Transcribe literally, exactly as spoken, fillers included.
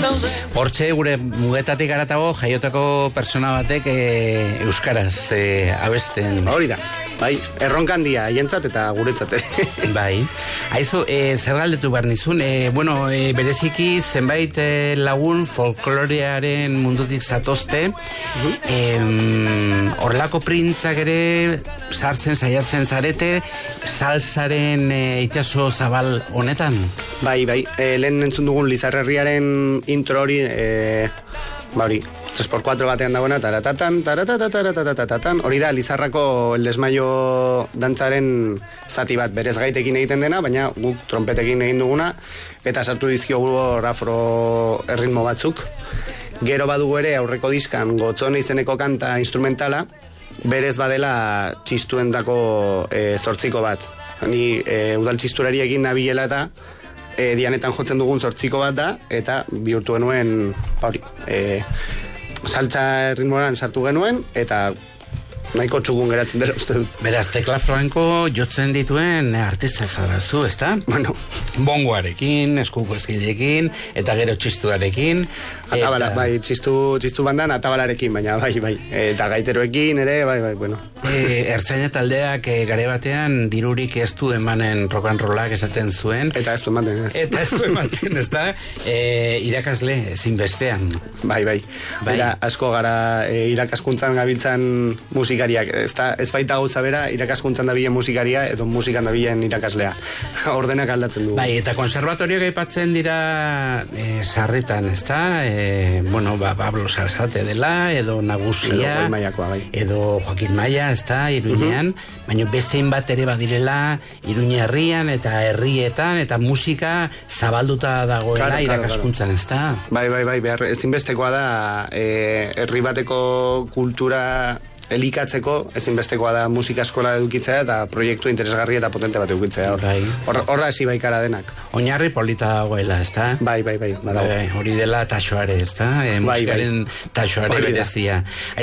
Hortxe, gure mugetatik garatago, jaiotako persona batek e, euskaraz e, abesten. Hori da, bai, erronkan dia, jentzat eta guretzate. Bai, haizu, e, zer galdetu behar nizun, e, bueno, e, bereziki zenbait e, lagun folklorearen mundutik zatozte, horlako uh-huh. e, printzak ere sartzen, saiatzen zarete, salsaren e, itxaso zabal honetan? Bai, bai, e, lehen entzun dugun Lizarrerriaren intro hori, e, ba hori, tres por cuatro batean dagoena, taratatan, taratatatatatatatatan, hori da Lizarrako el desmaio dantzaren zati bat, berez gaitekin egiten dena, baina guk trompetekin egin duguna, eta sartu dizkiogu hor afro erritmo batzuk. Gero badugu ere aurreko diskan Gotzone izeneko kanta instrumentala, berez badela txistuendako e, zortziko bat. Ni e, udal txisturariekin nabilela eta E, dianetan jotzen dugun zortziko bat da, eta bihurtu genuen, hori, e, saltza ritmoran sartu genuen, eta nahiko txugun geratzen dela uste dut. Beraz, tekla flamenko jotzen dituen artista zarazu, ezta? Bueno. Bongoarekin, eskuko ezkidekin, eta gero txistuarekin. Atabala, eta... bai, txistu, txistu bandan atabalarekin, baina bai, bai. Eta gaiteroekin ere, bai, bai, bueno. E, Ertzaina taldeak e, gare batean dirurik ez du emanen rock and rollak esaten zuen. Eta ez du ematen, ez. Eta ez du ematen, ez da? E, irakasle, ezin bestean. Bai, bai. bai. Bera, asko gara e, irakaskuntzan gabiltzan musikariak. Ez, da, ez baita gauza bera, irakaskuntzan dabilen musikaria, edo musikan dabilen irakaslea. Ordenak aldatzen du. Bai, eta konservatorioak aipatzen dira e, sarritan, ez da? E, bueno, ba, Pablo Sarsate dela, edo Nagusia, edo, Maiakoa, bai. edo Joaquin Maia, ez da, Iruñean, uh-huh. baina bestein bat ere badirela Iruña herrian eta herrietan, eta musika zabalduta dagoela claro, irakaskuntzan, claro. ez da? Bai, bai, bai, behar, ezinbestekoa da e, herri bateko kultura elikatzeko, ezinbestekoa da musika eskola edukitzea eta proiektu interesgarri eta potente bat edukitzea. Horra bai. ezi baikara denak. Oinarri polita dagoela, ez da? Bai, bai, bai. bai hori dela taxoare, ez da? E, bai, musikaren bai. taxoare berezia.